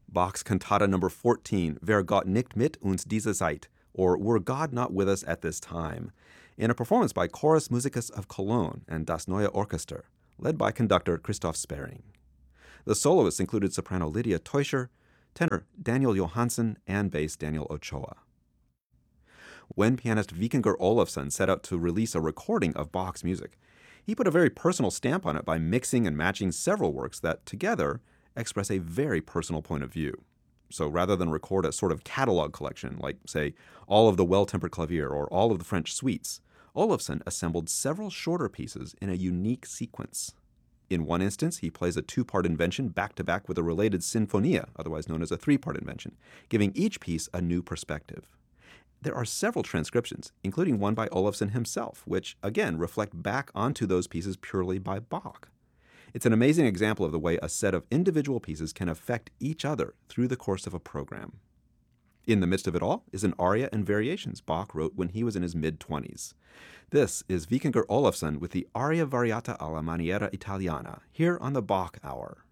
Bach's Cantata number 14, Wer Gott nicht mit uns diese Zeit, or Were God Not With Us at This Time, in a performance by Chorus Musicus of Cologne and Das Neue Orchester, led by conductor Christoph Sparing. The soloists included soprano Lydia Teuscher, tenor Daniel Johansson, and bass Daniel Ochoa. When pianist Vikingur Olafsson set out to release a recording of Bach's music, he put a very personal stamp on it by mixing and matching several works that, together, express a very personal point of view. So rather than record a sort of catalog collection, like, say, all of the Well-Tempered Clavier or all of the French suites, Olafsson assembled several shorter pieces in a unique sequence. In one instance, he plays a two-part invention back-to-back with a related sinfonia, otherwise known as a three-part invention, giving each piece a new perspective. There are several transcriptions, including one by Olafsson himself, which, again, reflect back onto those pieces purely by Bach. It's an amazing example of the way a set of individual pieces can affect each other through the course of a program. In the midst of it all is an aria and variations Bach wrote when he was in his mid-20s. This is Vikingur Olafsson with the Aria Variata alla Maniera Italiana, here on the Bach Hour.